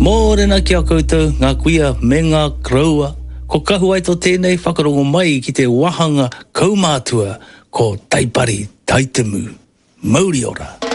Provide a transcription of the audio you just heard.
Mōrena ki a koutou, ngā kuia me ngā kraua, ko kahu ai tō tēnei whakarongo mai ki te wahanga kaumātua ko Taipari Taitemu. Mauri ora.